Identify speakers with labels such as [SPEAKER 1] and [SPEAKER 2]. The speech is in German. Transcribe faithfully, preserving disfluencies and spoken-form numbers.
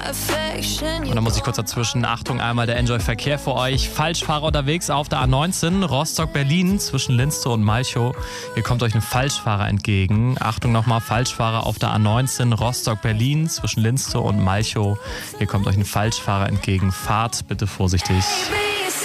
[SPEAKER 1] Und dann muss ich kurz dazwischen, Achtung, einmal der Enjoy-Verkehr für euch. Falschfahrer unterwegs auf der A neunzehn, Rostock-Berlin zwischen Linstow und Malchow. Hier kommt euch ein Falschfahrer entgegen. Achtung nochmal, Falschfahrer auf der A neunzehn, Rostock-Berlin zwischen Linstow und Malchow. Hier kommt euch ein Falschfahrer entgegen. Fahrt bitte vorsichtig.